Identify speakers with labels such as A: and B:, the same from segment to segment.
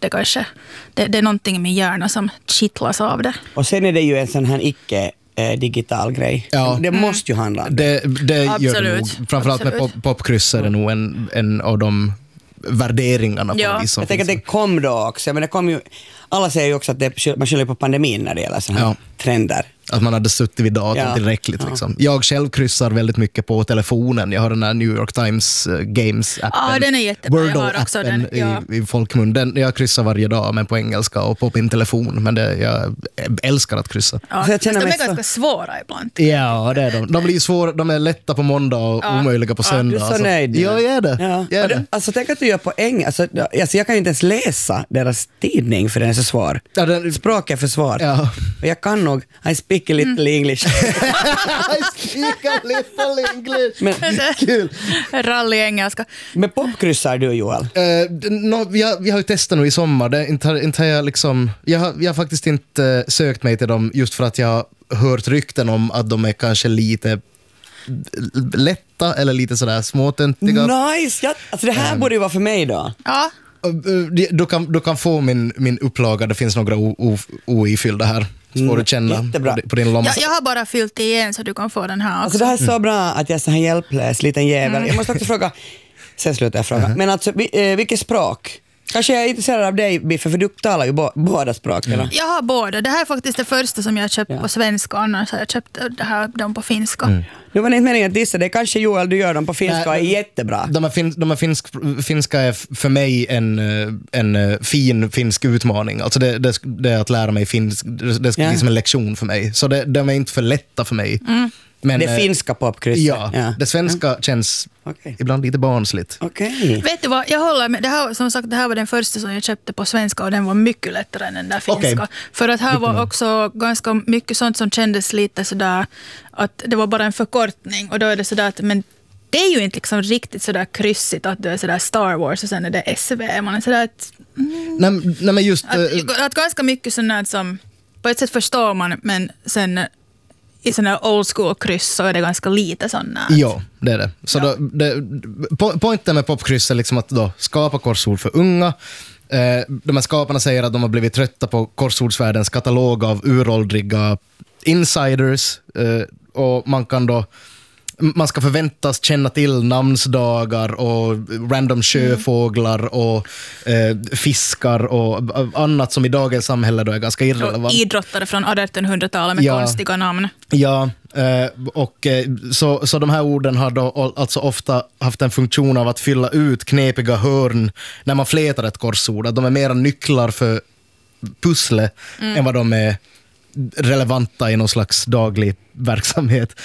A: det kanske, det är någonting i min hjärna som kittlas av det.
B: Och sen är det ju en sån här icke-digital grej.
C: Ja.
B: Det måste ju handla om det.
C: Det gör det
A: Absolut.
C: nog. Framförallt med popkryss är det nog en av de värderingarna på
A: Ja.
C: vis som
B: Jag tänker att det kom då också, men det kom ju, alla säger ju också att man skyller på pandemin när det gäller sådana här trender.
C: Att man hade suttit vid datorn tillräckligt.
B: Ja.
C: Liksom. Jag själv kryssar väldigt mycket på telefonen. Jag har den här New York Times Games-appen.
A: Ja, den är jättebra. Jag har också den. Ja.
C: I folkmun. Jag kryssar varje dag, men på engelska och på min telefon. Men jag älskar att kryssa.
A: Ja.
B: Så jag känner
A: de är
B: mig
A: ganska svåra ibland.
C: Ja, det är de. De blir svåra, de är lätta på måndag och omöjliga på söndag.
B: Du är så nöjd.
C: Ja, jag är det.
B: Ja.
C: Jag är det.
B: Alltså tänk att du gör poäng. Alltså, jag kan ju inte ens läsa deras tidning för den är så svår.
C: Ja,
B: Språk är för svårt.
C: Ja.
B: Och jag kan nog, I speak a little English.
C: I speak a little English.
B: Men,
C: Kul.
A: Rally-engelska.
B: men popkryssar du, Joel?
C: Vi har ju testat nu i sommar. Jag har faktiskt inte sökt mig till dem just för att jag har hört rykten om att de är kanske lite lätta eller lite sådär småtöntiga.
B: Nice! Alltså det här borde ju vara för mig då.
A: Ja.
C: Du kan få min upplaga. Det finns några oifyllda här. Så får du känna på din lomma.
A: Jag har bara fyllt igen så du kan få den här också.
B: Alltså det här är så bra att jag är så här hjälplös, liten jävel. Jag måste också fråga, sen slutar jag fråga. Men alltså, vilket språk? Kanske jag är intresserad av dig, Biffe, för du talar ju båda språk. Eller?
A: Jag har båda. Det här är faktiskt det första som jag köpt på svenska, annars har jag köpt dem på finska.
B: Nu var det inte meningen att dissa det. Kanske Joel, du gör dem på finska och är jättebra.
C: De här finska är för mig en fin finsk utmaning. Alltså det är att lära mig finsk. Det ska bli som en lektion för mig. Så de är inte för lätta för mig. Men,
B: det finska popkrysset.
C: Ja, det svenska känns ibland lite barnsligt.
A: Vet du vad, jag håller med. Det här var den första som jag köpte på svenska och den var mycket lättare än den där finska. För att här var också ganska mycket sånt som kändes lite sådär att det var bara en förkortning och då är det sådär att men det är ju inte liksom riktigt sådär kryssigt att det är sådär Star Wars och sen är det SV. Man är sådär att...
C: Nej, men just...
A: Att ganska mycket sådant som på ett sätt förstår man men sen... I sådana old school-kryss så är det ganska lite sådana.
C: Ja, det är det. Så poängen med popkryss är liksom att då skapa korsord för unga. De här skaparna säger att de har blivit trötta på korsordsvärldens katalog av uråldriga insiders. Och man ska förväntas känna till namnsdagar och random sjöfåglar och fiskar och annat som i dagens samhälle då är ganska irrelevant.
A: Och idrottare från 1800-talet med konstiga namn.
C: Ja, och så de här orden har då alltså ofta haft en funktion av att fylla ut knepiga hörn när man flätar ett korsord. Att de är mera nycklar för pussle än vad de är relevanta i någon slags daglig verksamhet.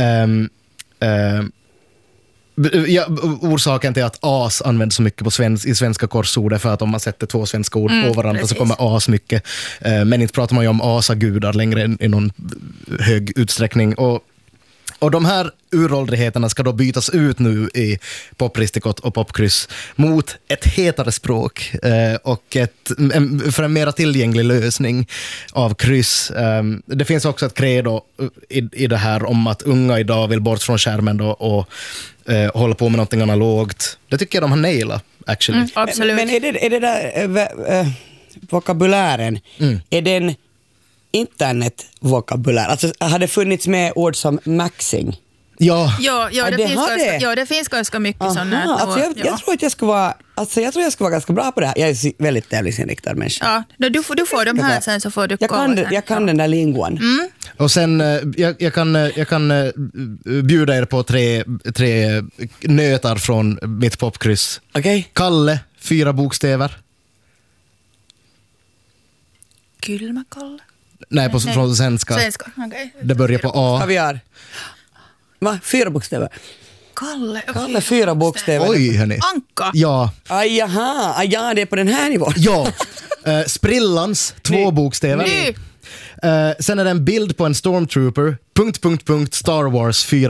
C: Orsaken till att as används så mycket i svenska korsord är för att om man sätter två svenska ord på varandra precis. Så kommer as mycket. Men inte pratar man ju om asagudar längre i någon hög utsträckning. Och de här uråldrigheterna ska då bytas ut nu i popristikot och popkryss mot ett hetare språk och för en mera tillgänglig lösning av kryss. Det finns också ett credo i det här om att unga idag vill bort från skärmen då och hålla på med någonting analogt. Det tycker jag de har nailat, actually.
A: Absolut.
B: Men är det där vokabulären, är den internetvokabulär? Alltså har det funnits med ord som maxing?
C: Ja,
A: det finns ganska mycket sådana.
B: Alltså jag tror att jag ska vara ganska bra på det här. Jag är väldigt tävlingsinriktad människa.
A: Ja, du får de här sen så får du
B: jag kan den där linguan.
C: Och sen jag kan bjuda er på tre nötar från mitt popkryss.
B: Okej.
C: Kalle, 4 bokstäver.
A: Kylmäkalle?
C: Nej, från svenska.
A: Okay.
C: Det börjar på A.
B: Kaviar. Va? 4 bokstäver.
A: Kalle
B: 4 bokstäver.
C: Oj, hörni.
A: Anka.
C: Ja.
B: Jaha, det är på den här nivån.
C: Ja. Sprillans, 2 bokstäver. Sen är det en bild på en stormtrooper. ... Star Wars 4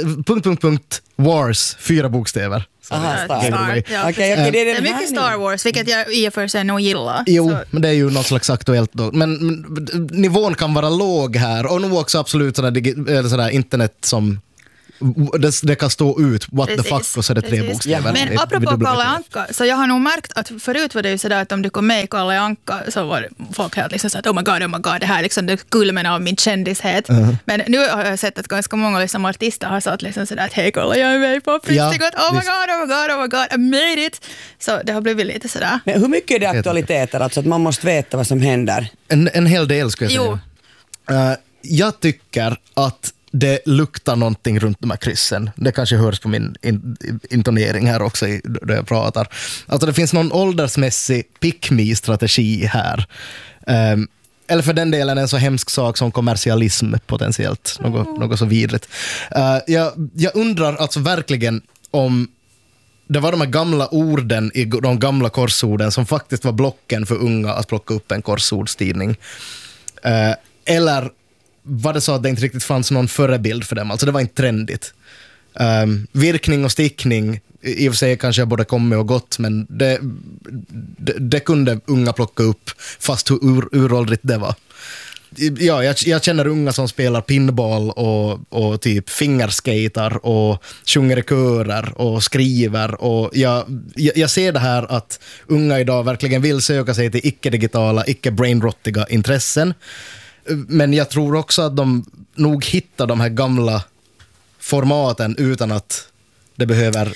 C: Wars 4 bokstäver.
B: Det
A: är mycket Star Wars, vilket jag i och för sig nog gillar.
C: Jo, men det är ju något slags aktuellt då. Men nivån kan vara låg här. Och nog också absolut sådär internet som det kan stå ut what the fuck och så är det 3 bokstäver.
A: Men apropå Kalle Anka, så jag har nog märkt att förut var det ju sådär att om du kom med i Kalle Anka så var folk helt liksom så att oh my god, det här är liksom det kulmen av min kändishet. Men nu har jag sett att ganska många liksom artister har sagt liksom sådär att hej kolla, jag är med i Popfestival, oh my god, I made it. Så det har blivit lite sådär.
B: Men hur mycket är det aktualiteter, alltså att man måste veta vad som händer?
C: En hel del skulle jag säga. Jag tycker att det luktar någonting runt de här kryssen. Det kanske hörs på min intonering här också då jag pratar. Alltså det finns någon åldersmässig pick-me-strategi här. Eller för den delen en så hemsk sak som kommersialism potentiellt. Något så vidrigt. Jag undrar alltså verkligen om det var de här gamla orden i de gamla korsorden som faktiskt var blocken för unga att plocka upp en korsordstidning. Eller var det så att det inte riktigt fanns någon förebild för dem? Alltså det var inte trendigt. Virkning och stickning i och för sig kanske jag både kommit och gått, men det kunde unga plocka upp fast hur uråldrigt det var. Ja, jag känner unga som spelar pinball och typ fingerskater och sjunger i körer och skriver, och jag ser det här att unga idag verkligen vill söka sig till icke-digitala, icke-brainrottiga intressen. Men jag tror också att de nog hittar de här gamla formaten utan att det behöver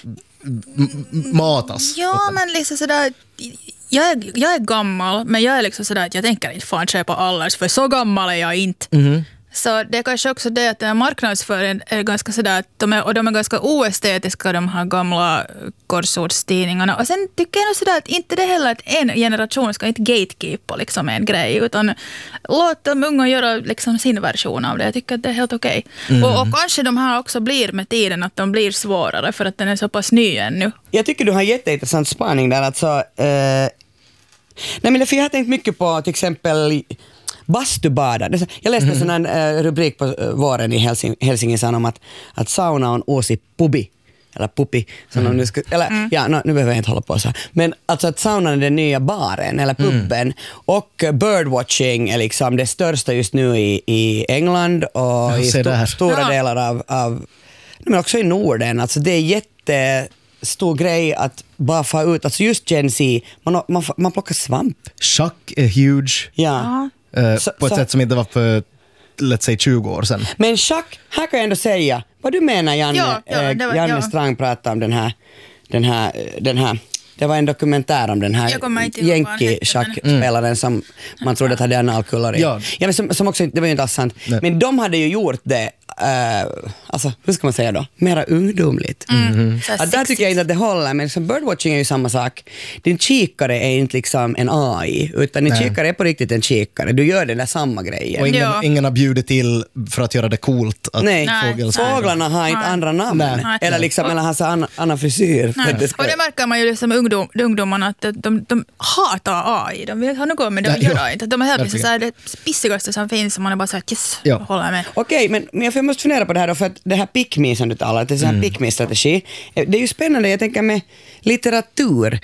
C: matas.
A: Ja, men liksom sådär, jag är gammal, men jag är liksom sådär att jag tänker inte fan köpa allars, för så gammal är jag inte. Så det är kanske också det att den här marknadsföringen är ganska sådär att de är ganska oestetiska, de här gamla korsordstidningarna. Och sen tycker jag nog sådär att inte det heller att en generation ska inte gatekeepa liksom en grej, utan låt de unga göra liksom sin version av det. Jag tycker att det är helt okej. Och kanske de här också blir med tiden att de blir svårare för att den är så pass ny ännu. Jag
B: tycker du har jätteintressant spaning där. Alltså, nej, men för jag har tänkt mycket på till exempel bastubada. Jag läste en sån här rubrik på våren i Helsingin om att sauna on uusi pubi. Eller pupi. Nu behöver jag inte hålla på så här. Men alltså att saunan är den nya baren eller puben. Och birdwatching är liksom det största just nu i England och i stora delar av men också i Norden. Alltså det är jättestor grej att bara få ut. Alltså just Gen Z, man plockar svamp.
C: Schack är huge.
B: Ja.
C: På ett sätt som inte var för, let's say, 20 år sedan.
B: Men schack, här kan jag ändå säga vad du menar, Janne. Janne Strang pratade om den här. Det var en dokumentär om den här jänki-schackspelaren som man trodde att hade analkulor i. Ja, men som också, det var ju inte alls sant. Nej. Men de hade ju gjort det, alltså hur ska man säga då? Mera ungdomligt. Där tycker jag inte att det håller, men liksom birdwatching är ju samma sak. Din kikare är inte liksom en AI, utan din kikare är på riktigt en kikare. Du gör den där samma grejen.
C: Och ingen har bjudit till för att göra det coolt. Att
B: fåglarna har inte andra namn. Eller liksom, eller har så annan frisyr.
A: Och det märker man ju liksom ungdomarna att de hatar AI. De vill ha något med det att göra inte. De är helt så här det pissigaste som finns, och man är bara så här, håller med.
B: Okej, men jag måste fundera på det här då, för att det här pick-me som du talar, det är en pick-me-strategi. Det är ju spännande, jag tänker med litteratur.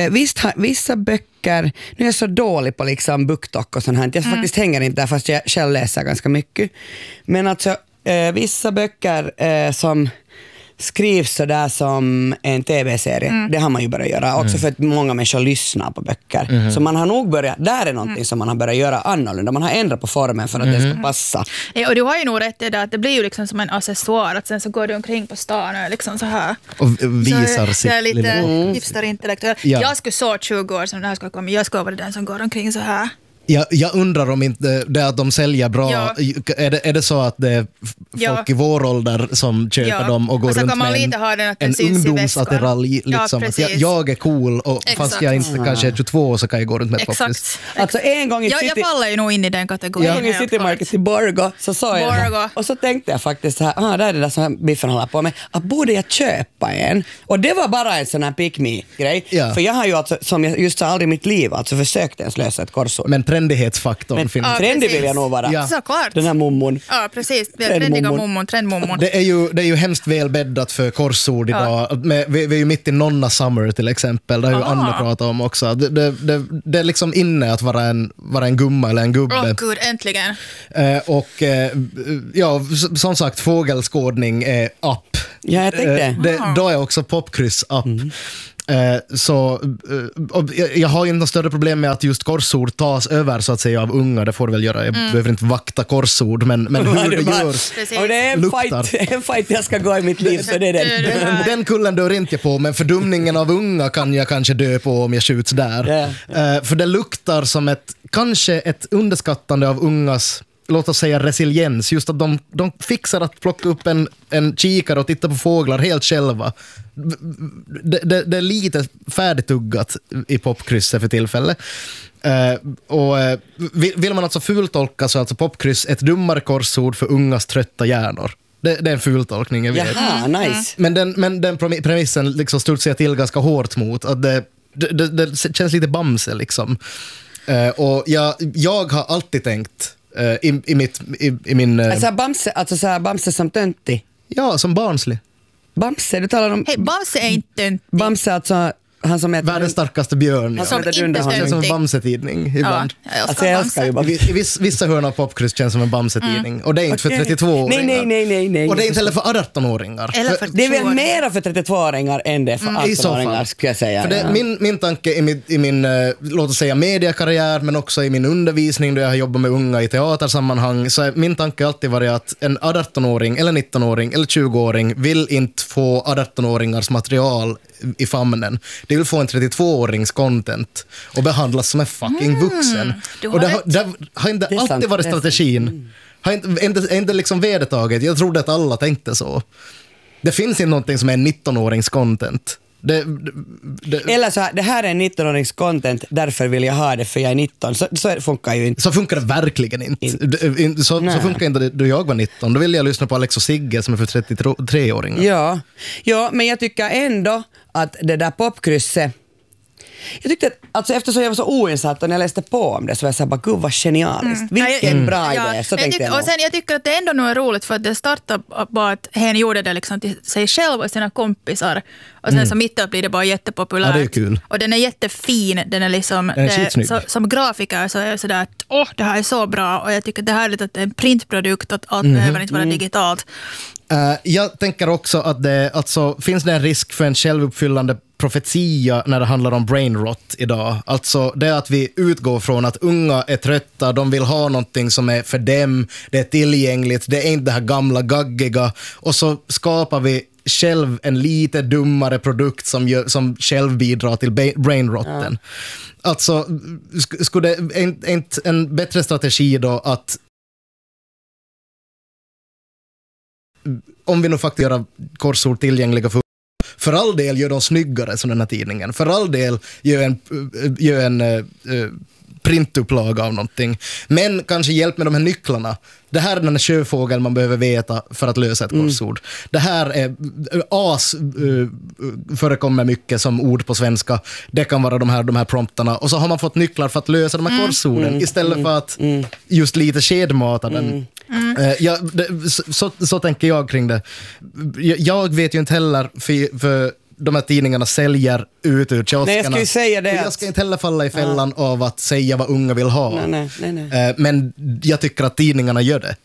B: Vissa böcker, nu är jag så dålig på liksom BookTok och sånt här. Jag faktiskt hänger inte där, fast jag själv läser ganska mycket. Men alltså, vissa böcker som skrivs så där som en tv-serie. Det har man ju börjat göra. Också för att många människor lyssnar på böcker. Så man har nog börjat, där är någonting som man har börjat göra annorlunda. Man har ändrat på formen för att det ska passa.
A: Ja, och du har ju nog rätt i det att det blir ju liksom som en accessoar, att sen så går du omkring på stan och liksom så här.
C: Och visar sitt
A: lilla... lite hipsterintellektuell. Jag skulle så 20 år som det här ska komma. Jag ska vara den som går omkring så här.
C: Jag undrar om inte det att de säljer bra, är det så att det är folk i vår ålder som köper dem och går runt med en ungdomsattiralj liksom, att jag är cool och fast jag inte kanske är 22 så kan jag gå runt med ett faktiskt.
B: Alltså en gång i
A: jag faller ju nog in i den kategorin.
B: En gång i City Market i Borgo så sa jag det, och så tänkte jag faktiskt så här, där är det där som Biffen håller på med, att borde jag köpa en? Och det var bara en sån här pick-me-grej, för jag har ju alltså, som jag just sa aldrig i mitt liv, alltså försökt ens lösa ett korsord.
C: Men trendighetsfaktorn finns.
A: Ja,
B: trendig vill jag nog vara.
C: Ja.
A: Såklart.
B: Den här mummon.
A: Ja, precis. Trendiga mummon, trendmummon.
C: Det är ju hemskt väl bäddat för korsord idag. Vi är ju mitt i Nonna Summer till exempel. Det har ju Anna pratat om också. Det är liksom inne att vara en gumma eller en gubbe.
A: Gud, äntligen.
C: Som sagt, fågelskådning är app.
B: Ja, jag tänkte.
C: Då är också popkryss app. Så jag har inte något större problem med att just korsord tas över så att säga av unga. Det får det väl göra. Jag behöver inte vakta korsord, men hur det görs
B: och det är en fight jag ska gå i mitt liv, så det är
C: den kullen dör inte jag på, men fördumningen av unga kan jag kanske dö på om jag skjuts där. För det luktar som kanske ett underskattande av ungas, låt oss säga, resiliens. Just att de fixar att plocka upp en kikare och titta på fåglar helt själva. Det är lite färdigtuggat i popkrysset för tillfället. Vill man alltså fultolka så är alltså popkryss ett dummare korsord för ungas trötta hjärnor. Det är en fultolkning, jag vet.
B: Jaha, nice.
C: Men den premissen liksom studsar jag till ganska hårt mot. Att det känns lite bamse liksom. Och jag har alltid tänkt i min...
B: Alltså Bamse som töntig.
C: Ja, som barnslig.
B: Bamse, du talar om...
A: Hej, Bamse är inte töntig.
B: Bamse, alltså han som heter...
C: Världens starkaste björn.
B: Han som
A: inte
B: heter
C: Det känns som en Bamse-tidning ibland.
A: Ja, jag
B: alltså jag älskar ju
C: I vissa hörn av popkryss känns som en Bamse-tidning. Och det är inte för 32-åringar.
B: Nej.
C: Och det är inte heller för 18-åringar.
B: Det är väl mera för 32-åringar än det för 18-åringar, skulle jag säga.
C: För det, min tanke i min låt oss säga mediekarriär, men också i min undervisning då jag har jobbat med unga i teatersammanhang, så är min tanke alltid varit att en 18-åring eller 19-åring eller 20-åring vill inte få 18-åringars material i famnen. Det vill få en 32-årings content och behandlas som en fucking vuxen. Och det har inte alltid varit strategin. Har inte liksom vedertaget. Jag trodde att alla tänkte så. Det finns inte någonting som är en 19-årings content.
B: Eller så här, det här är en 19-årings content, därför vill jag ha det för jag är 19. Så funkar ju inte.
C: Så funkar det verkligen inte. Så funkar inte då jag var 19. Då ville jag lyssna på Alex och Sigge som är för 33-åringar.
B: Ja, men jag tycker ändå att det där popkrysset, jag tyckte att, alltså eftersom jag var så oinsatt och när jag läste på om det så var jag så här, bara, gud vad genialiskt. Vilken bra idé, så tänkte jag.
A: Och sen jag tycker att det ändå nu är roligt för att det startar bara att hen gjorde det liksom till sig själv och sina kompisar. Och sen så mitt upp blir det bara jättepopulärt.
C: Ja, det är kul.
A: Och den är jättefin, den är liksom, som grafiker så är det sådär att det här är så bra och jag tycker att det här är lite en printprodukt, att allt behöver inte vara digitalt.
C: Jag tänker också att alltså, finns det en risk för en självuppfyllande profetia när det handlar om brain rot idag. Alltså det är att vi utgår från att unga är trötta, de vill ha någonting som är för dem, det är tillgängligt, det är inte det här gamla gaggiga, och så skapar vi själv en lite dummare produkt som själv bidrar till brain rotten. Ja. Alltså skulle det inte en bättre strategi då att om vi nu faktiskt gör korsord tillgängliga för all del gör de snyggare som den här tidningen. För all del gör en printupplaga av någonting. Men kanske hjälp med de här nycklarna. Det här är den här sjöfågeln man behöver veta för att lösa ett korsord. Det här är förekommer mycket som ord på svenska. Det kan vara de här promptarna. Och så har man fått nycklar för att lösa de här korsorden istället för att just lite skedmata den. Så tänker jag kring det. Jag vet ju inte heller för de här tidningarna säljer ut ur kioskerna.
B: Nej, jag skulle säga det.
C: Jag ska inte heller falla i fällan av att säga vad unga vill ha.
B: Nej.
C: Men jag tycker att tidningarna gör det.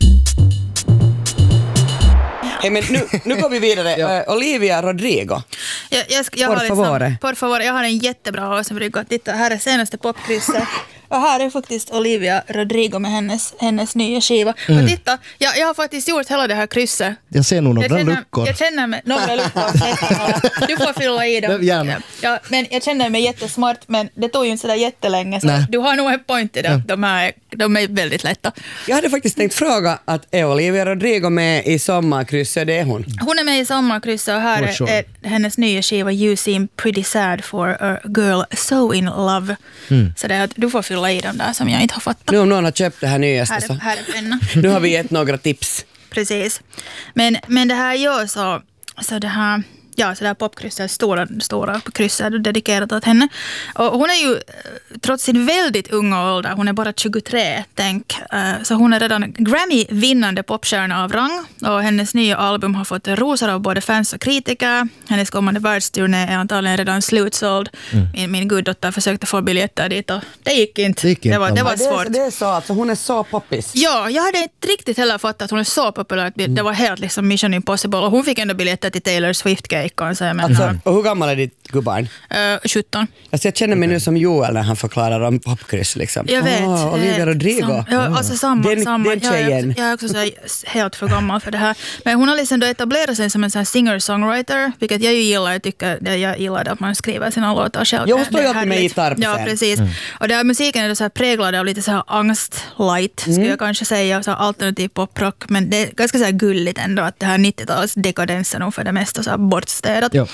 B: Hey, men nu går vi vidare.
C: Ja.
B: Olivia Rodrigo.
A: Por favor, jag har en jättebra hörselbrygga. Titta, här är senaste popkrysset. Och här är faktiskt Olivia Rodrigo med hennes nya skiva. Och titta, jag har faktiskt gjort hela det här krysset.
C: Jag ser nog några luckor.
A: Jag känner mig några luckor. Du får fylla i dem.
C: Gärna.
A: Ja, men jag känner mig jättesmart, men det tog ju inte så där jättelänge. Så du har nog en point i det. De är väldigt lätta.
B: Jag hade faktiskt tänkt fråga att är Olivia Rodrigo med i sommarkrysset? Det är hon.
A: Hon är med i sommarkrysset och här är hennes nya skiva You Seem Pretty Sad for a Girl So In Love. Så det är att du får fylla i dem där som jag inte har fattat.
B: Nu om någon har köpt det här nyaste så.
A: Här är penna.
B: Nu har vi gett några tips.
A: Precis. Men det här gör så det här, så där popkrysset, stora krysset dedikerat åt henne. Och hon är ju, trots sin väldigt unga ålder, hon är bara 23, tänk. Så hon är redan Grammy-vinnande popstjärna av rang. Och hennes nya album har fått rosor av både fans och kritiker. Hennes kommande världsturné är antagligen redan slutsåld. Min guddotter försökte få biljetter dit och det gick inte. Det var svårt.
B: Det är så, alltså hon är så poppis.
A: Ja, jag hade inte riktigt heller fattat att hon är så populär. Det var helt liksom Mission Impossible. Och hon fick ändå biljetter till Taylor Swift-cake.
B: Alltså, och hur gammal är ditt gubbarn?
A: 17.
B: Alltså jag känner mig nu som Joel när han förklarar om popkryss. Liksom.
A: Jag vet.
B: Olivia Rodrigo.
A: Alltså samma.
B: Den tjejen.
A: Jag är också så helt för gammal för det här. Men hon har liksom då etablerat sig som en sån singer-songwriter, vilket jag ju gillar. Jag gillar att man skriver sina låtar själv.
B: Jag står ju alltid med gitarr på scen.
A: Ja, precis. Och där musiken är då så här präglad av lite så här angst-light, skulle jag kanske säga. Så här alternativ poprock. Men det är ganska så här gulligt ändå att det här 90-tals dekadensen och för det mesta så här bortstädat.
C: Ja.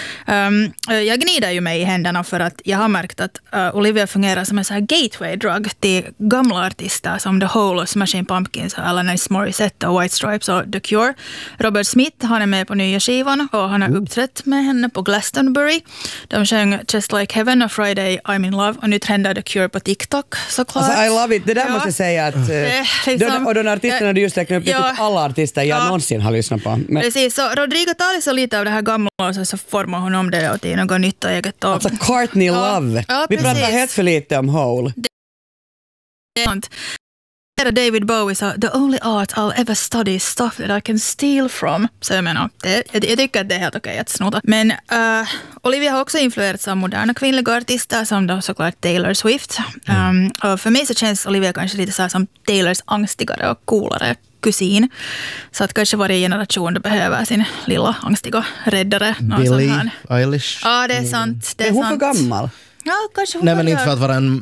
A: Jag gnider ju mig i händerna för att jag har märkt att Olivia fungerar som en så här gateway-drug till gamla artister som The Hole och Smashing Pumpkins, Alanis Morissette och White Stripes och The Cure. Robert Smith, han är med på nya skivan och han har uppträtt med henne på Glastonbury. De sjöng Just Like Heaven och Friday I'm in Love och nu trendar The Cure på TikTok såklart.
B: Alltså I love it, det där måste jag säga att liksom, och de artisterna du just räknar upp, det är typ alla artister jag någonsin har lyssnat på. Men
A: precis, så Rodrigo tar så lite av det här gamla och så formar hon om det till något nytt och eget.
B: Alltså Courtney Love. Vi pratar helt för lite om Hole.
A: Det är sant. David Bowie sa, the only art I'll ever study is stuff that I can steal from. Så jag menar, jag tycker att det är helt okej att snota. Men Olivia har också influerats av moderna kvinnliga artister som då såklart Taylor Swift. Och för mig så känns Olivia kanske lite så här som Taylors angstigare och coolare kusin. Så att kanske varje generation behöver sin lilla angstiga räddare.
C: Billie Eilish.
A: Ja, det är sant.
B: Är hon för gammal?
A: Ja, kanske hon.
C: Nej, men inte för att vara en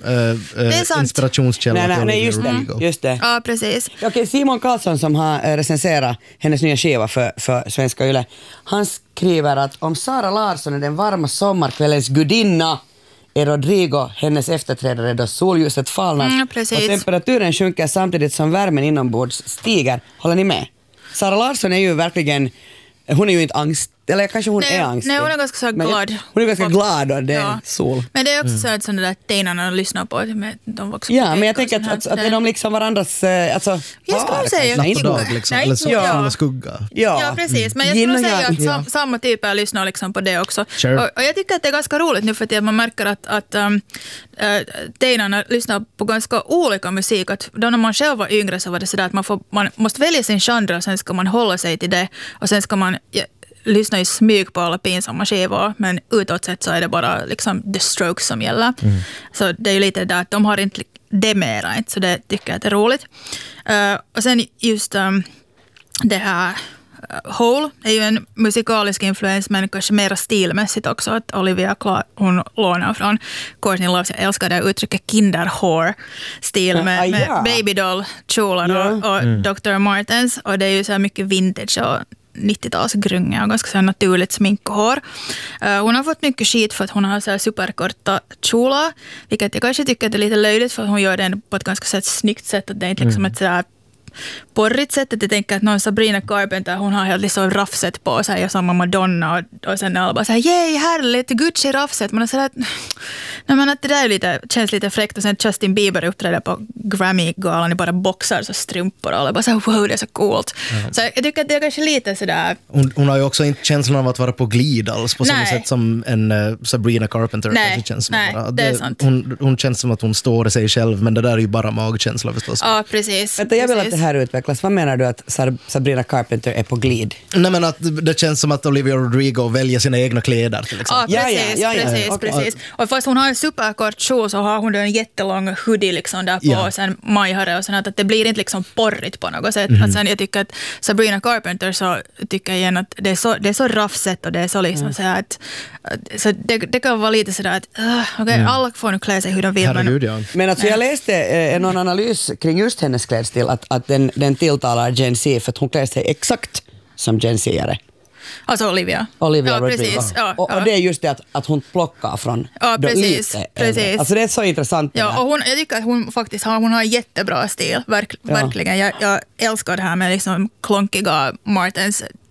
C: inspirationskälla.
B: Nej, just det.
A: Ja, precis.
B: Okej, Simon Karlsson som har recenserat hennes nya skiva för Svenska Yle, han skriver att om Sara Larsson är den varma sommarkvällens gudinna är Rodrigo hennes efterträdare då solljuset falnar och temperaturen sjunker samtidigt som värmen inombords stiger. Håller ni med? Sara Larsson är ju verkligen, hon är ju inte angst, eller kanske hon är angstig.
A: Nej, hon är ganska så glad.
B: Hon är ganska glad och det är sol.
A: Men det är också så att sådana där teinarna lyssnar på de var också.
B: Ja, men jag tänker att är de liksom varandras alltså,
A: jag skulle säga
C: natt och dag liksom, eller sol och skugga.
A: Ja, precis. Men jag skulle säga att samma typer lyssnar liksom på det också.
C: Sure.
A: Och jag tycker att det är ganska roligt nu för att man märker att teinarna lyssnar på ganska olika musik. Att då när man själv var yngre så var det sådär att man måste välja sin genre och sen ska man hålla sig till det och sen ska man lyssna i smyg på alla pinsamma skivor, men utåt sett så är det bara liksom The Strokes som gäller. Så det är ju lite där att de har inte det mera, så det tycker jag är roligt. Och sen just det här Hole är ju en musikalisk influens, men kanske mera stilmässigt också. Att Olivia hon lånar från Courtney Love. Jag älskar det uttrycket kinderhår-stil med babydoll-kjolar och Dr. Martens. Och det är ju så här mycket vintage och 90-talsgrunga och ganska så naturligt smink och hår. Hon har fått mycket skit för att hon har så här superkorta kjolar, vilket jag kanske tycker att är lite löjligt för att hon gör det på ett ganska snyggt sätt. Att det är inte liksom ett sådär porrigt sättet. Jag tänker att någon Sabrina Carpenter, hon har helt liksom raffset på sig och samma Madonna och sen alla bara såhär, yay, härligt, Gucci raffset. Man är sådär att det där känns lite fräckt och sen Justin Bieber uppträder på Grammy-galan i bara boxar och strumpor och alla bara såhär, wow, det är så coolt. Så jag tycker att det är kanske lite sådär.
C: Hon har ju också inte känslan av att vara på glid alls på samma sätt som en Sabrina Carpenter.
A: Nej,
C: känns som
A: det är sant.
C: Hon känns som att hon står i sig själv, men det där är ju bara magkänsla förstås.
A: Ja, precis.
B: Vänta, jag vill att det här utvecklas. Vad menar du att Sabrina Carpenter är på glid?
C: Nej, men att det känns som att Olivia Rodrigo väljer sina egna kläder till exempel.
A: Ja, precis. Och fast hon har en superkort kjol så har hon en jättelång hoodie liksom där på och sen majhare och sen att det blir inte liksom porrigt på något sätt. Att sen jag tycker att Sabrina Carpenter så tycker jag igen att det är så raffset och det är så liksom så här att så det kan vara lite sådär att alla får nu klä sig hur de vill.
B: Men alltså jag läste någon analys kring just hennes klädstil att den tilltalar Gen Z för att hon klär sig exakt som Gen Z-are.
A: Alltså Olivia
B: Rodrigo.
A: Precis.
B: Och det är just det att hon plockar från
A: precis.
B: Alltså det är så intressant.
A: Ja, och jag tycker att hon faktiskt har jättebra stil, verkligen. Jag älskar det här med liksom klonkiga Martens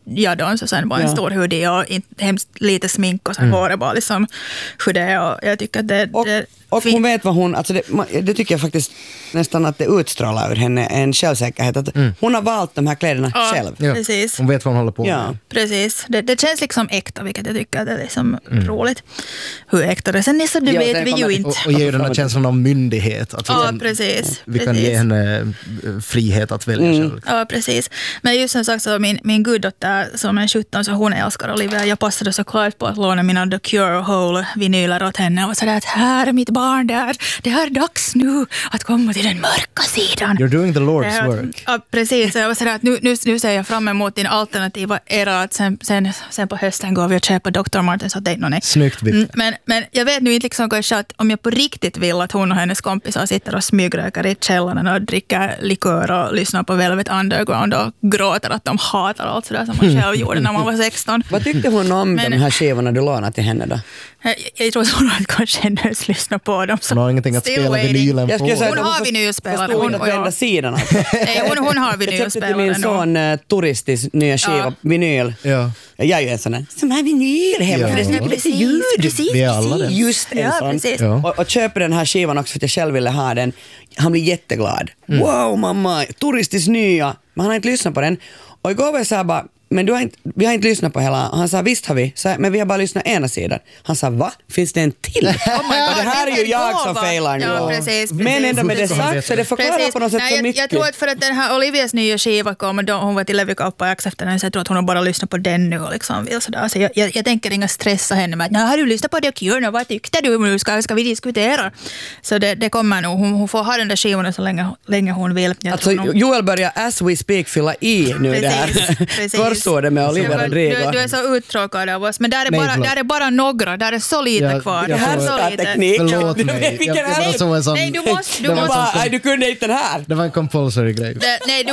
A: Jadon, så sen var en stor hoodie och hemskt lite smink och sen håret bara liksom hur det är, och jag tycker att det
B: och hon vet vad hon, alltså det tycker jag faktiskt nästan att det utstrålar ur henne en självsäkerhet, att hon har valt de här kläderna själv.
C: Ja.
A: Precis.
C: Hon vet vad hon håller på med.
A: Precis. Det känns liksom äkta, vilket jag tycker är liksom roligt. Hur äkta det sen är, så det vet vi ju inte.
C: Och ger ju den här känslan av myndighet. Att
A: precis.
C: Vi kan ge henne frihet att välja själv.
A: Ja, precis. Men just som sagt, så min guddotter som är 17, så hon älskar Olivia. Jag passade såklart på att låna mina The Cure Hole-vinyler åt henne och sådär att här är mitt barn där. Det är dags nu att komma till den mörka sidan.
C: You're doing the Lord's work.
A: Ja, precis. Jag var sådär att nu ser jag fram emot din alternativa era, att sen på hösten går vi och köper Dr. Martens och nej.
C: Snyggt,
A: men jag vet nu inte liksom kanske att om jag på riktigt vill att hon och hennes kompisar sitter och smygrökar i källaren och dricker likör och lyssnar på Velvet Underground och gråter att de hatar allt sådär som man själv gjorde när man var 16.
B: Vad tyckte hon om de här skivorna du lånade till henne då?
A: Jag tror att hon har kanske ens lyssnat på dem.
C: Hon har ingenting att spela vinylen på.
A: Hon har vinylspelare.
B: Hon har sidan.
A: Hon har vinylspelare.
B: Jag köpte till min son turistisk nya skiva, vinyl.
C: Ja.
B: Jag är ju en sån här, som har vinyl hemma.
A: Ja. Precis.
C: Vi är alla det.
B: Just en sån.
C: Ja.
B: Och köper den här skivan också för att jag själv ville ha den. Han blir jätteglad. Wow mamma, turistisk nya. Men han har inte lyssnat på den. Och igår var jag så här bara, men vi har inte lyssnat på hela. Han sa, visst har vi. Så, men vi har bara lyssnat ena sidan. Han sa, va? Finns det en till?
A: Oh my God,
B: det här är ju jag som failar nu.
A: Ja, precis.
B: Men ändå med det sagt, så det förklarar på något sätt så mycket.
A: Jag tror att för att den här Olivias nya skiva kom, hon var till Levikauppar efter den, så jag tror att hon har bara lyssnat på den nu och liksom vill sådär. Så jag tänker inga stressa henne med att har du lyssnat på The Cure, vad tyckte du? Nu ska vi diskutera. Så det kommer nog. Hon får ha den där skivan så länge hon vill.
B: Alltså Joel börjar as we speak fylla i nu det här. Korsorden med Olivia Rodrigo.
A: Du är så uttråkad av oss, men där är bara några, där är så lite kvar.
B: Det här är teknik.
C: Förlåt mig.
A: Nej, du måste.
B: Du kunde inte den här.
C: Det var en compulsory grej.
A: Nej,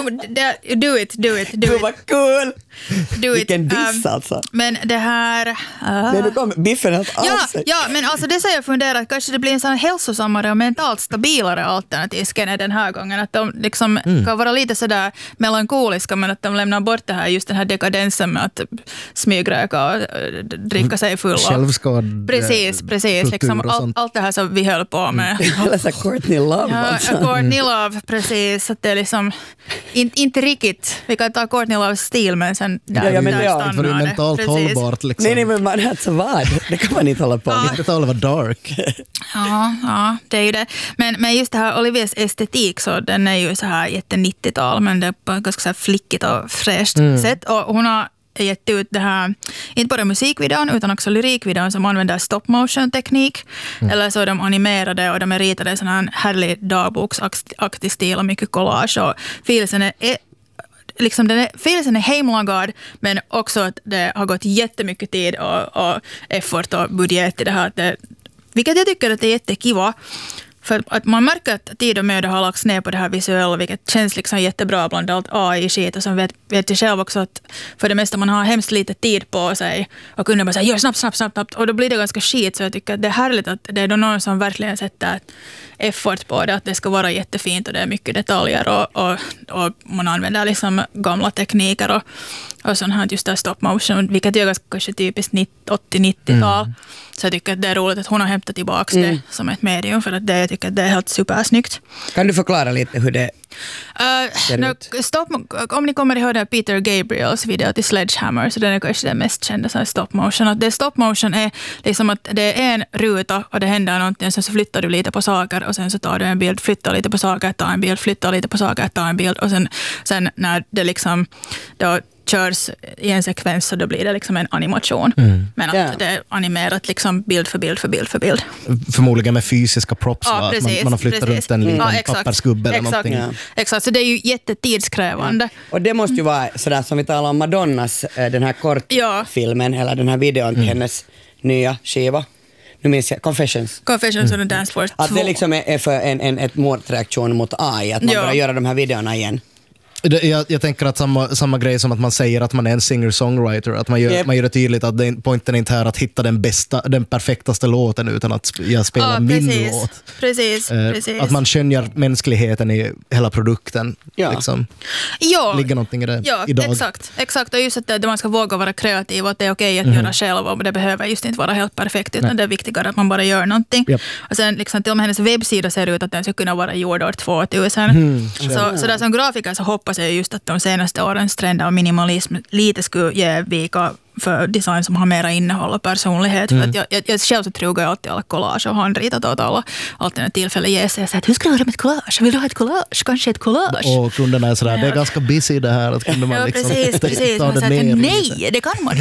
A: do it.
B: Du var cool.
A: Do it.
B: Vilken diss alltså.
A: Men det här...
B: Men du kom biffen helt av sig.
A: Ja, men alltså det säger jag funderar att kanske det blir en sån hälsosammare och mentalt stabilare alternativ den här gången. Att de liksom kan vara lite sådär melankoliska, men att de lämnar bort det här, just den här dekadensen med att smygröka och dricka sig full.
C: Självskad.
A: Precis. Liksom allt det här som vi höll på med.
B: Eller Courtney Love.
A: Ja, Courtney Love, precis. Att det är liksom inte riktigt. Vi kan ta Courtney Loves stil, men sen där stannar
C: för det är mentalt hållbart. Liksom.
B: Nej, men man alltså vad? Det kan man inte hålla på med.
C: Det talar vara dark.
A: Ja, det är ju det. Men just det här Olivias estetik, så den är ju så här jätte 90-tal, men det är på ganska så här flickigt och fräscht sätt. Och hon har gett ut det här, inte bara musikvideon utan också lyrikvideon som använder stop motion teknik. Eller så är de animerade och de är ritade i sån här härlig dagboksaktig stil och mycket collage, och filsen är liksom filsen är hemlagad, men också att det har gått jättemycket tid och effort och budget i det här. Vilket jag tycker att det är jättekiva. För att man märker att tid och möda har lagts ner på det här visuella, vilket känns liksom jättebra bland allt AI-skit. Och så vet jag själv också att för det mesta man har hemskt lite tid på sig och kunde bara säga gör snabbt. Och då blir det ganska skit, så jag tycker att det är härligt att det är någon som verkligen sätter effort på det, att det ska vara jättefint och det är mycket detaljer och man använder liksom gamla tekniker och sånt här, just där stop motion, vilket är kanske typiskt 80-90-tal. Så jag tycker att det är roligt att hon har hämtat tillbaka det som ett medium, för att jag tycker att det är helt supersnyggt.
B: Kan du förklara lite hur det ser ut?
A: Om ni kommer ihåg det Peter Gabriels video till Sledgehammer, så den är kanske den mest kända som stop motion. Att det stop motion är liksom att det är en ruta och det händer någonting, sen så flyttar du lite på saker och sen så tar du en bild, flyttar lite på saker, tar en bild, flyttar lite på saker, tar en bild, och sen när det liksom då körs i en sekvens, så då blir det liksom en animation. Men att det är animerat liksom bild för bild.
C: Förmodligen med fysiska props.
A: Ja,
C: precis, man har flyttat runt en liten pappersgubbe eller någonting.
A: Exakt, så det är ju jättetidskrävande.
B: Och det måste ju vara sådär som vi talar om Madonnas, den här kortfilmen, eller den här videon till hennes nya skiva. Nu minns jag, Confessions
A: on the Dance Floor 2.
B: Att det liksom är för ett motreaktion mot AI, att man börjar göra de här videorna igen.
C: Jag tänker att samma grej som att man säger att man är en singer-songwriter, att man gör det tydligt att pointen är inte här att hitta den perfektaste låten utan att jag spelar min låt.
A: Precis.
C: Att man skönjer mänskligheten i hela produkten. Liksom. Ligger någonting i det idag.
A: Exakt. Och just att man ska våga vara kreativ och att det är okej att göra själv och det behöver just inte vara helt perfekt utan det är viktigare att man bara gör någonting. Yep. Och sen liksom, till och med hennes webbsida ser ut att den ska kunna vara gjord år 2000. Så där som grafiker så hoppas jag just att de senaste årens trend av minimalism lite skulle ge vika för design som har mera innehåll och personlighet. För att jag själv så trugar jag alltid alla collage och har ritat åt alla alltid tillfälle ges. Jag säger, hur ska du göra med ett collage? Vill du ha ett collage? Kanske ett collage?
C: Och kunderna är sådär, det är ganska busy det här. Att kunde man liksom
A: precis.
C: ta det ner.
A: Nej, det kan man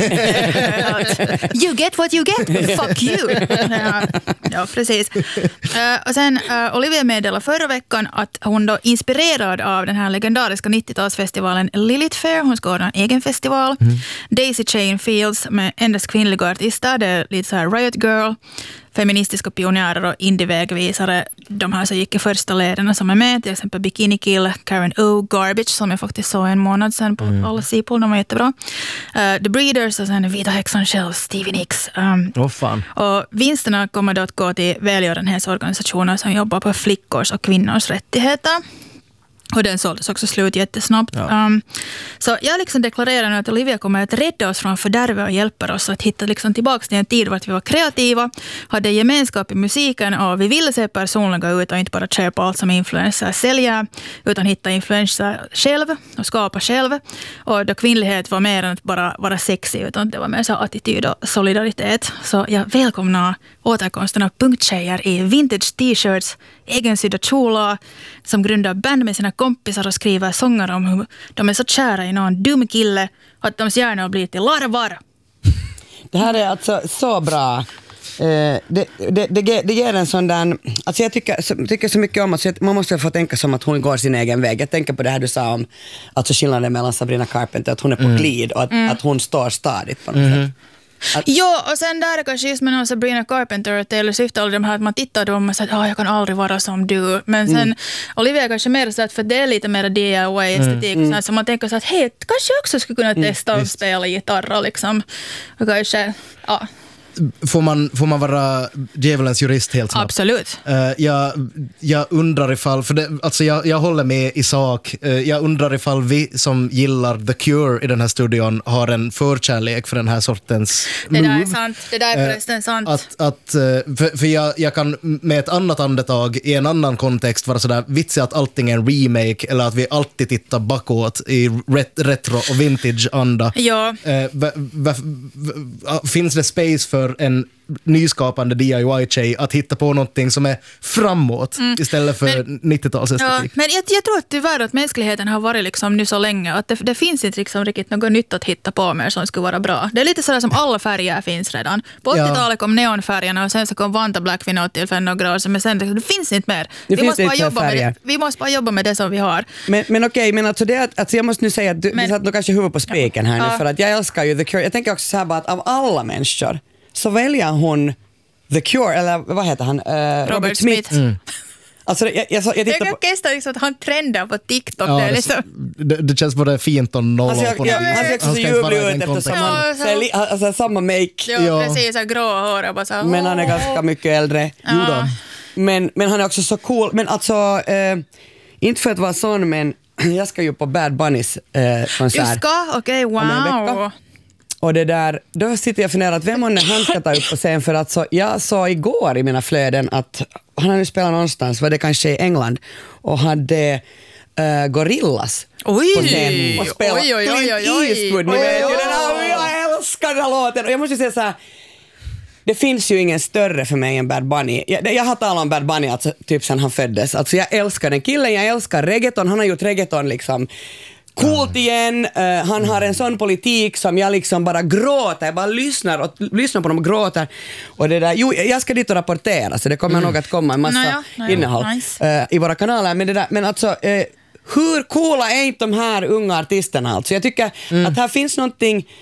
A: inte. You get what you get. Fuck you. Ja, precis. Och sen Olivia meddelade förra veckan att hon då inspirerad av den här legendariska 90-talsfestivalen Lilith Fair, hon ska ordna en egen festival. Daisy Chain Fields med endast kvinnliga artister. Det är lite så här Riot Girl, feministiska pionjärer och indievägvisare. De här som gick i första leden som är med, till exempel Bikini Kill, Karen O, Garbage som jag faktiskt såg en månad sedan på alla Sipol, de var jättebra. The Breeders och sen Vita häxan själv, Stevie Nicks.
C: Fan.
A: Och vinsterna kommer då att gå till välgörenhetsorganisationer som jobbar på flickors och kvinnors rättigheter. Och den såldes också slut jättesnabbt. Ja. Så jag liksom deklarerar nu att Olivia kommer att rädda oss från fördärvet och hjälpa oss att hitta liksom tillbaka till en tid där vi var kreativa, hade gemenskap i musiken och vi ville se personliga ut och inte bara köpa allt som influencer säljer, utan hitta influencer själv och skapa själv. Och då kvinnlighet var mer än att bara vara sexy, utan det var mer så attityd och solidaritet. Så jag välkomnar återkomsten av punkttjejer i vintage t-shirts, egensydda kjolar, som grundar band med sina kompisar och skriver sånger om hur de är så kära i någon dum kille att de gärna blir till larvar.
B: Det här är alltså så bra. Det ger en sån där... Alltså jag tycker så mycket om att man måste få tänka som att hon går sin egen väg. Jag tänker på det här du sa om alltså skillnaden mellan Sabrina Carpenter, att hon är på glid och att hon står stadigt på något sätt.
A: Ja, och sen där kanske just med någon Sabrina Carpenter och Taylor Swift och de här att man tittar dem och säger att jag kan aldrig vara som du. Men sen Olivia kanske mer så att för det är lite mer DIY-estetik så man tänker så att hej, kanske jag också skulle kunna testa att spela gitarr liksom. Och kanske, ja.
C: Får man vara djävulens jurist helt snabbt?
A: Absolut.
C: Jag undrar ifall, för det, alltså jag håller med i sak. Jag undrar ifall vi som gillar The Cure i den här studion har en förkärlek för den här sortens move.
A: Det där är sant. Det där är förresten sant.
C: För jag kan med ett annat andetag i en annan kontext vara sådär vitsig att allting är en remake eller att vi alltid tittar bakåt i retro och vintage-anda.
A: Ja.
C: Finns det space för en nyskapande DIY-tjej att hitta på någonting som är framåt istället för 90-talsestetik.
A: Ja, men jag tror att tyvärr att mänskligheten har varit liksom nu så länge att det finns inte liksom riktigt något nytt att hitta på mer som skulle vara bra. Det är lite sådär som alla färger finns redan. På 80-talet kom neonfärgerna och sen så kom Vanta Black vid något till för några år sedan, men sen det finns inte mer. Vi måste bara jobba med det som vi har.
B: Men okej, men alltså det att jag måste nu säga att du satt nog kanske huvudet på spiken här nu för att jag älskar ju The Cure. Jag tänker också så här bara att av alla människor så väljer hon The Cure, eller vad heter han? Robert Smith. Alltså, jag
A: kan gästa liksom att han trendar på TikTok. Ja, det, liksom.
C: Det känns både fint och nolla på det.
B: Han ser också så ljuvlig ut eftersom han har samma make.
A: Ja, precis. Grå hår. Bara så,
B: men han är ganska mycket äldre.
A: Ja.
B: Men han är också så cool. Men alltså, inte för att vara sån, men jag ska ju på Bad Bunnys konsert.
A: Du ska? Okej, wow.
B: Och det där, då sitter jag och funderar att vem han ska ta upp på scen, för att jag sa igår i mina flöden att han hade spelat någonstans, var det kanske i England, och hade Gorillaz på scen och spelat Clint Eastwood. Ni vet ju den här, jag älskar den här låten. Och jag måste säga så här, det finns ju ingen större för mig än Bad Bunny. Jag har talat om Bad Bunny alltså, typ sedan han föddes. Alltså jag älskar den killen, jag älskar reggaeton. Han har gjort reggaeton liksom coolt igen. Han har en sån politik som jag liksom bara gråter. Jag bara lyssnar på dem och gråter. Och det där, jag ska dit och rapportera, så det kommer nog att komma en massa innehåll i våra kanaler. Men, det där, men alltså, hur coola är inte de här unga artisterna? Alltså, jag tycker att här finns någonting.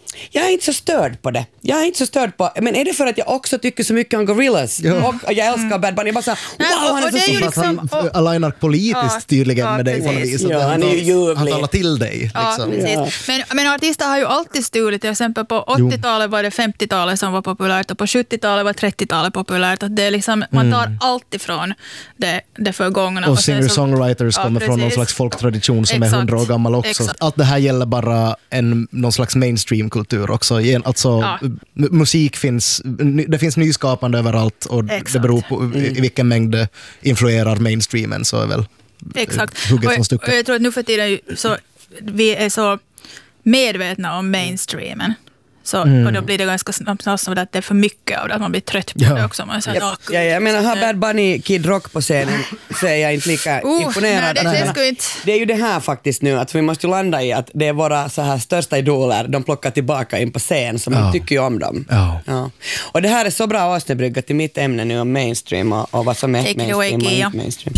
B: Jag är inte så störd på det. Men är det för att jag också tycker så mycket om Gorillaz? Och jag älskar Bad Bunny. Jag bara så wow, han är så stor.
A: Liksom,
C: han alignar politiskt tydligen med dig på något vis.
B: Han är ju
C: han talar till dig.
A: Ja, precis. Men artister har ju alltid stulit. Till exempel på 80-talet var det 50-talet som var populärt och på 70-talet var 30-talet populärt. Att det är liksom, man tar allt ifrån det förgångna.
C: Och singer-songwriters kommer från någon slags folktradition som är 100 år gammal också. Exakt. Allt det här gäller bara någon slags mainstream-kultur också. Alltså, musik finns, det finns nyskapande överallt och det beror på i vilken mängd det influerar mainstreamen, så är väl hugget från stucket.
A: Och jag tror att nu för tiden så vi är så medvetna om mainstreamen. Och då blir det ganska snabbt så att det är för mycket av det, att man blir trött på det också. Man säger,
B: jag menar, har Bad Bunny Kid Rock på scenen så är jag inte lika imponerad. Det är ju det här faktiskt nu, att vi måste landa i att det är våra så här största idoler, de plockar tillbaka in på scen, så man tycker ju om dem. Ja. Och det här är så bra avsnittsbrygga till mitt ämne nu om mainstream och vad som är mainstream och inte mainstream.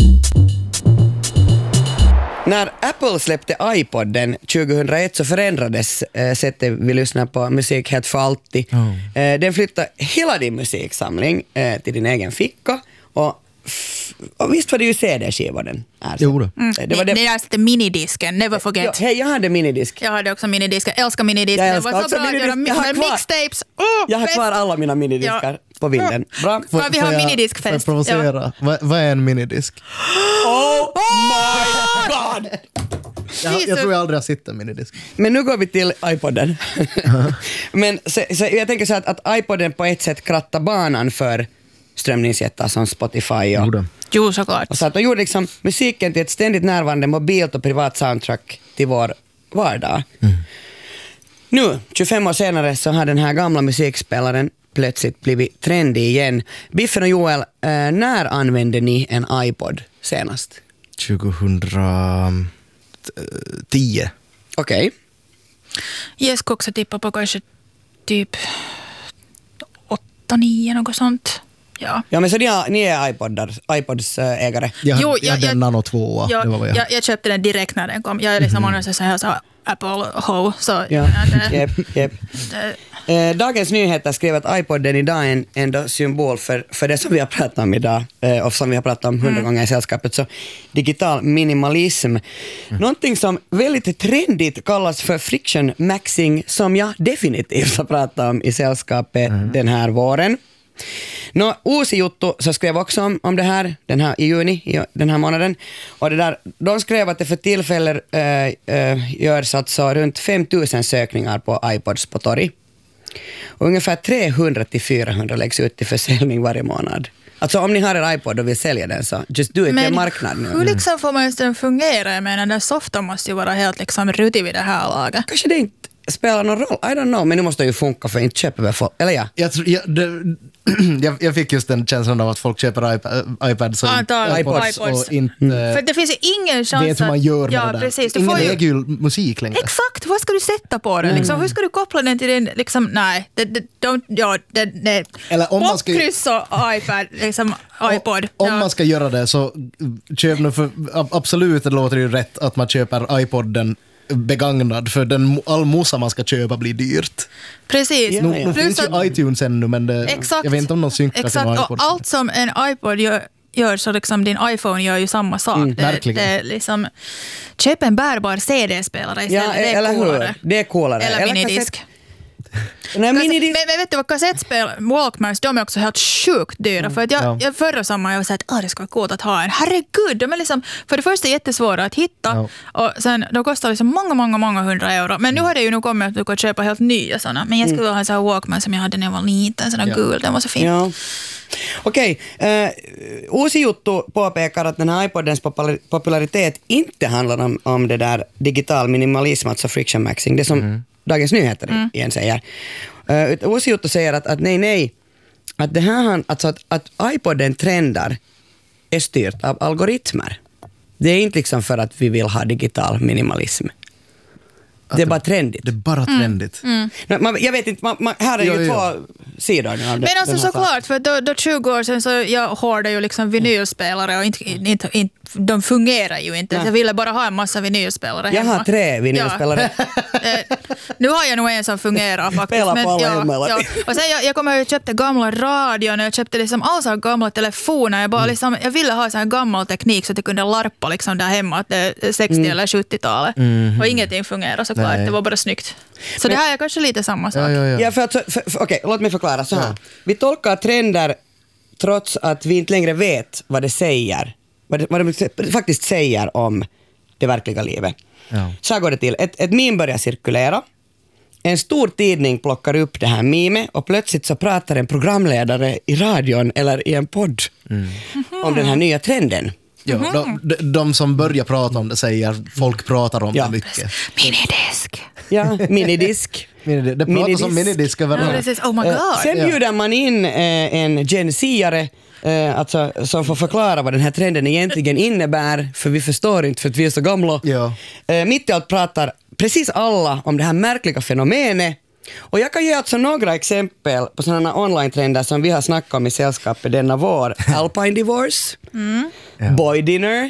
B: När Apple släppte iPoden 2001 så förändrades sättet vi lyssnar på musik helt för alltid. Den flyttade hela din musiksamling till din egen ficka och visst var det ju CD-skivor den är.
C: Jo då.
A: Det var det minidisken, never forget.
B: Jag hade minidisk.
A: Jag hade också minidisk, jag älskar minidisk.
B: Det
A: var så bra att göra mixtapes.
B: Jag har kvar alla mina minidiskar på vinden. Bra.
A: Vi har minidiskfest.
C: Får jag provocera? Vad är en minidisk?
B: Oh my god!
C: Jag tror jag aldrig har sett en minidisk.
B: Men nu går vi till iPoden. Men så jag tänker så att iPoden på ett sätt krattar banan för strömningsjättar som Spotify
A: Jo, såklart.
B: Och så att de gjorde liksom musiken till ett ständigt närvarande mobilt och privat soundtrack till vår vardag. Nu, 25 år senare, så har den här gamla musikspelaren plötsligt blivit trendig igen. Biffen och Joel, när använde ni en iPod senast?
C: 2010.
B: Okej.
A: Jag ska också tippa på kanske typ 8-9, något sånt. Ja,
B: men så ni är iPods ägare?
C: Jag hade en Nano 2.
A: Jag köpte den direkt när den kom. Jag är liksom så Apple-ho.
B: Dagens Nyheter skrev att iPoden idag är en ändå symbol för det som vi har pratat om idag och som vi har pratat om 100 gånger i sällskapet, så digital minimalism. Någonting som väldigt trendigt kallas för friction maxing, som jag definitivt har pratat om i sällskapet den här våren. Uusi Juttu så skrev också om det här i juni, den här månaden, och de skrev att det för tillfället görs alltså runt 5000 sökningar på iPods på torg. Och ungefär 300-400 läggs ut till försäljning varje månad. Alltså om ni har en iPod och vill sälja den, så just do it, det är marknad nu.
A: Hur liksom får man den fungera? Jag menar, den soften måste ju vara helt liksom rutig vid det här laget.
B: Kanske det inte spelar någon roll, I don't know, men nu måste det ju funka för inte köper väl folk, eller ja?
C: Jag fick just den känslan av att folk köper iPads och iPods och inte...
A: För det finns ju ingen chans
C: vet hur man gör med det där.
A: Precis,
C: ingen äger ju musik längre.
A: Exakt, vad ska du sätta på den? Liksom, hur ska du koppla den till din... Liksom, nej,
C: eller om man ska...
A: Popkryss och iPad, liksom, iPod.
C: Om man ska göra det, så köp nu för... Absolut, det låter ju rätt att man köper iPoden begagnad, för all mosa man ska köpa blir dyrt.
A: Precis.
C: Nu finns ju iTunes ännu, men jag vet inte om de synkar till en iPod.
A: Och allt som en iPod gör så liksom din iPhone gör ju samma sak. Det är liksom, köp en bärbar CD-spelare istället.
B: Ja, det är coolare. Det är coolare.
A: Eller minidisk.
B: Men
A: vet du vad, kassettspel, Walkmans, de är också helt sjukt dyra. För att jag förra sommaren jag sa att det ska vara coolt att ha en. Herregud, de är liksom, för det första jättesvåra att hitta. Och sen, de kostar liksom många 100 euro. Men nu har det ju nog kommit att du kan köpa helt nya sådana. Men jag skulle ha en sån här Walkman som jag hade när jag var liten, sån här gul, den var så fin.
B: Ja. Okej, Uusi Juttu påpekar att den här iPodens popularitet inte handlar om det där digital minimalism, alltså friction maxing, det som Dagens Nyheter igen säger. Uusi Juttu säger att nej, att det här, alltså att iPoden trendar är styrt av algoritmer. Det är inte liksom för att vi vill ha digital minimalism. Det är bara trendigt.
C: Det är bara trendigt.
B: Jag vet inte, här är ju två sidor av det.
A: Men alltså såklart, för då 20 år sedan så jag hörde ju liksom vinylspelare och inte, de fungerar ju inte. Jag ville bara ha en massa vinylspelare hemma.
B: Jag har 3 vinylspelare.
A: Nu har jag nog en som fungerar faktiskt.
B: Spela på alla hemma.
A: Och sen jag kommer ihåg att jag köpte gamla radion och jag köpte liksom alla gamla telefoner. Jag ville ha så här gammal teknik så att jag kunde larpa liksom där hemma att det är 60- eller 70-talet. Och ingenting fungerar såklart. Det var bara snyggt. Så det här är kanske lite samma sak.
B: Ja, okej, låt mig förklara så här. Vi tolkar trender trots att vi inte längre vet vad det säger. Vad det faktiskt säger om det verkliga livet.
C: Ja.
B: Så här går det till. Ett meme börjar cirkulera. En stor tidning plockar upp det här memet och plötsligt så pratar en programledare i radion eller i en podd om den här nya trenden.
C: Ja, de som börjar prata om det säger folk pratar om det mycket.
A: Minidisk.
B: Ja, minidisk.
C: Det pratas om minidisk överallt.
A: Oh my God.
B: Sen bjuder man in en Gen Z-are alltså, som får förklara vad den här trenden egentligen innebär, för vi förstår inte för att vi är så gamla.
C: Ja.
B: Mitt i allt pratar precis alla om det här märkliga fenomenet. Och jag kan ge alltså några exempel på sådana online-trender som vi har snackat om i sällskapet denna vår. Alpine divorce, boy dinner,